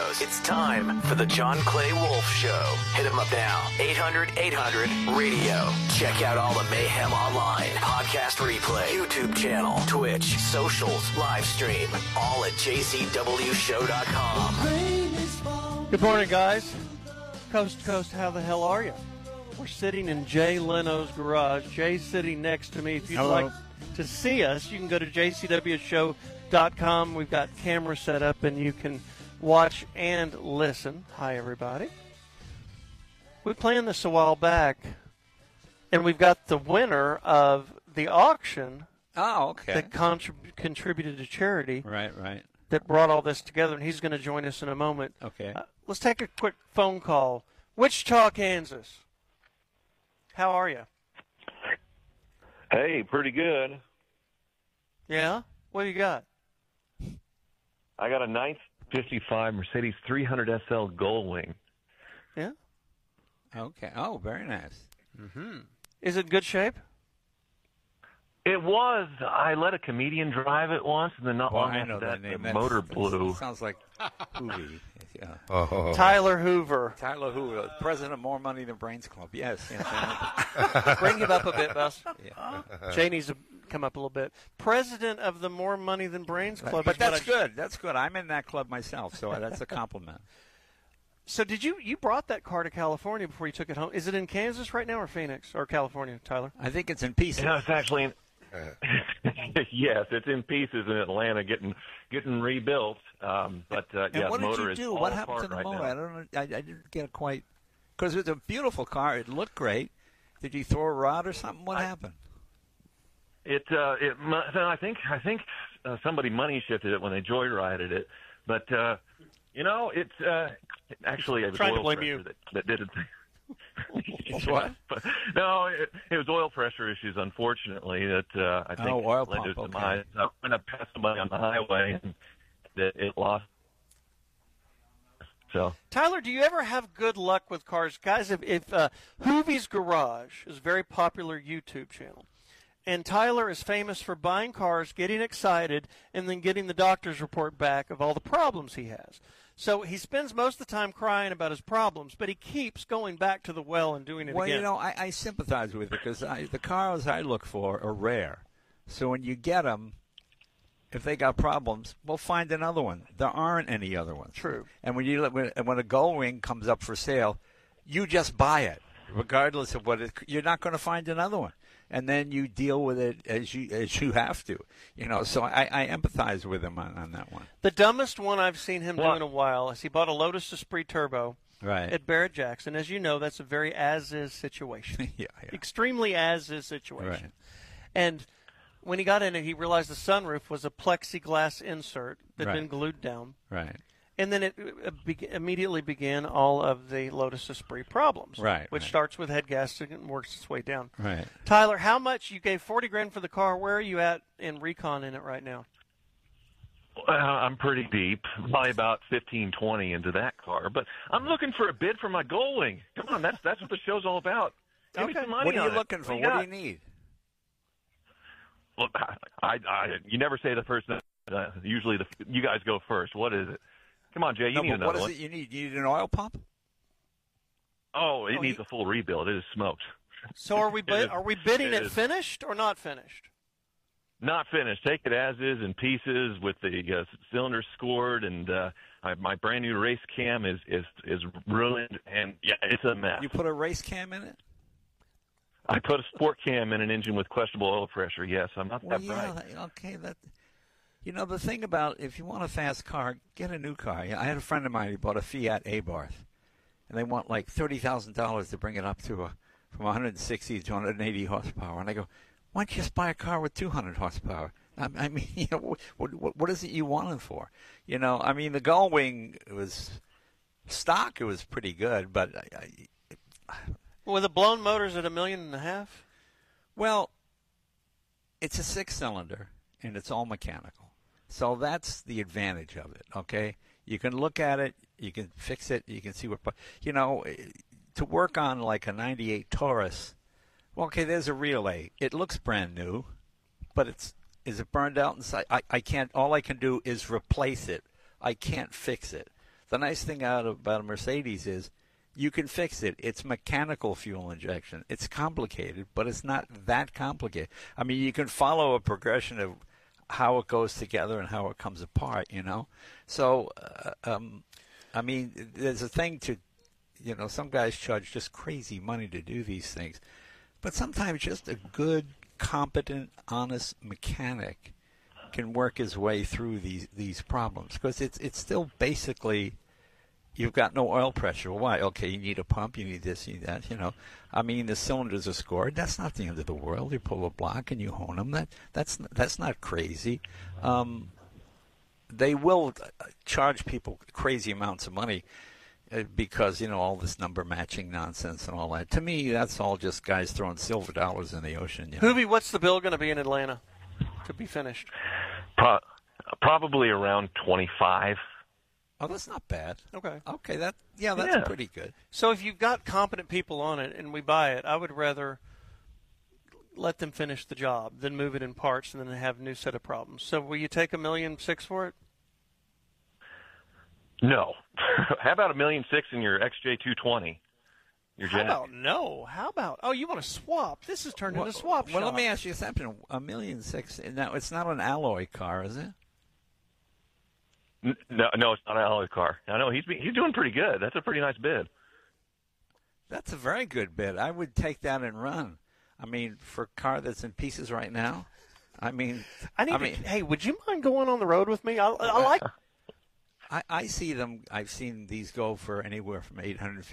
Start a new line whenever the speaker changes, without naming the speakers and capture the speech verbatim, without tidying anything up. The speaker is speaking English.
shows. It's time for the John Clay Wolf Show. Hit him up now. eight hundred eight hundred radio. Check out all the mayhem online. Podcast replay, YouTube channel, Twitch, socials, live stream, all at j c w show dot com.
Good morning, guys. Coast to coast, how the hell are you? We're sitting in Jay Leno's garage. Jay's sitting next to me. If you'd
Hello.
like to see us, you can go to j c w show dot com. We've got cameras set up, and you can watch and listen. Hi, everybody. We planned this a while back, and we've got the winner of the auction
Oh, okay.
that contrib- contributed to charity
Right, right.
that brought all this together, and he's going to join us in a moment.
Okay.
Uh, let's take a quick phone call. Wichita, Kansas. How are you?
Hey, pretty good.
Yeah? What do you got?
I got a nine fifty-five Mercedes three hundred S L Gullwing.
Yeah?
Okay. Oh, very nice.
Is it in good shape?
It was. I let a comedian drive it once, and then not
Well,
long
I
after
know
that,
that name.
the
That's-
motor
that's-
blew.
Sounds like Hoovy. Yeah.
Oh.
Tyler Hoover.
Tyler Hoover, president of More Money Than Brains Club. Yes. yes
Bring him up a bit, Bus.
yeah.
Jay needs to come up a little bit. President of the More Money Than Brains Club.
But
is what
that's
I-
good. That's good. I'm in that club myself, so that's a compliment.
So did you, you brought that car to California before you took it home. Is it in Kansas right now or Phoenix or California, Tyler?
I think it's in pieces.
You know, it's actually in, yes, it's in pieces in Atlanta, getting getting rebuilt. Um, but uh,
and
yeah,
what
the
did
motor
you
is
do?
all
What happened to
apart
the
right
motor?
now.
I don't know. I, I didn't get it quite. Because it was a beautiful car. It looked great. Did you throw a rod or something? What
I-
happened?
It uh, it mu- I think I think uh, somebody money shifted it when they joyrided it, but uh, you know it's uh, actually it was
Trying to
oil
blame
pressure
you.
that, that did it.
It's what?
But, no, it, it was oil pressure issues, unfortunately, that uh, I think
Oh, oil
led to its
pump, okay.
demise. I went up past somebody on the highway and that it lost. So
Tyler, do you ever have good luck with cars? Guys, if, if uh, Hoovy's Garage is a very popular YouTube channel, and Tyler is famous for buying cars, getting excited, and then getting the doctor's report back of all the problems he has. So he spends most of the time crying about his problems, but he keeps going back to the well and doing it
Well,
again.
you know, I, I sympathize with it because I, the cars I look for are rare. So when you get them, if they got problems, we'll find another one. There aren't any other ones.
True.
And when you when, and when a Gullwing comes up for sale, you just buy it, regardless of what it. You're not going to find another one, and then you deal with it as you as you have to. You know, so I, I empathize with him on, on that one.
The dumbest one I've seen him do
What?
in a while is he bought a Lotus Esprit Turbo
Right.
at Barrett Jackson. As you know, that's a very as-is situation.
yeah, yeah.
Extremely as-is situation.
Right.
And when he got in it, he realized the sunroof was a plexiglass insert that had
Right.
been glued down.
Right.
And then it uh, be- immediately began all of the Lotus Esprit problems,
Right,
which
right.
starts with head gasket and works its way down.
Right.
Tyler, how much you gave forty grand for the car? Where are you at in recon in it right now?
uh, I'm pretty deep, probably about fifteen, twenty into that car. But I'm looking for a bid for my Gullwing. Come on, that's that's what the show's all about. Give me
Okay.
some money
What are
on
you
it.
looking for?
you
What do
got?
you need?
Look, I, I, you never say the first. Uh, usually, the you guys go first. What is it? Come on, Jay. You
No,
need
but
another
what is
one.
it you need? You need an oil pump?
Oh, it
Oh,
needs
he-
a full rebuild. It is smoked.
So are we
It
bid-
is-
are we bidding
it
it
is.
finished or not finished?
Not finished. Take it as is in pieces with the uh, cylinders scored, and uh, I, my brand new race cam is is is ruined, and yeah, it's a mess.
You put a race cam in it?
I put a sport cam in an engine with questionable oil pressure. Yes, I'm not
Well,
that
yeah,
bright.
that- okay. That you know the thing about if you want a fast car, get a new car. I had a friend of mine who bought a Fiat Abarth, and they want like thirty thousand dollars to bring it up to a, from one hundred sixty to one hundred eighty horsepower. And I go, why don't you just buy a car with two hundred horsepower? I, I mean, you know, what, what what is it you want it for? You know, I mean, the Gullwing was stock. It was pretty good, but I, I,
With the blown motors at a million and a half?
well, it's a six-cylinder, and it's all mechanical. So that's the advantage of it, okay? You can look at it, you can fix it, you can see what, you know, to work on like a ninety-eight Taurus, well, okay, there's a relay. It looks brand new, but it's, is it burned out inside? I, I can't, all I can do is replace it. I can't fix it. The nice thing out about a Mercedes is you can fix it. It's mechanical fuel injection. It's complicated, but it's not that complicated. I mean, you can follow a progression of how it goes together and how it comes apart, you know. So, uh, um, I mean, there's a thing to, you know, some guys charge just crazy money to do these things. But sometimes just a good, competent, honest mechanic can work his way through these, these problems. Because it's it's still basically, you've got no oil pressure. Why? Okay, you need a pump, you need this, you need that, you know. I mean, the cylinders are scored. That's not the end of the world. You pull a block and you hone them. That That's, that's not crazy. Um, they will charge people crazy amounts of money because, you know, all this number matching nonsense and all that. To me, that's all just guys throwing silver dollars in the ocean. You know?
Hoovy, what's the bill going to be in Atlanta to be finished?
Pro- probably around twenty-five.
Oh, that's not bad.
Okay.
Okay, that yeah, that's
Yeah.
pretty good.
So if you've got competent people on it and we buy it, I would rather let them finish the job than move it in parts and then have a new set of problems. So will you take a million six for it?
No. How about a million six in your X J two twenty? Your
How
Jag?
about no? How about, oh, you want to swap? This has turned
Well,
into swap
well,
shop.
let me ask you something. A million six. Now, it's not an alloy car, is it?
N- No, no, it's not an alloy car. I know he's be- he's doing pretty good. That's a pretty nice bid.
That's a very good bid. I would take that and run. I mean, for a car that's in pieces right now, I mean,
I need
I
to,
mean,
hey, would you mind going on the road with me? I, I like
I, I see them. I've seen these go for anywhere from eight hundred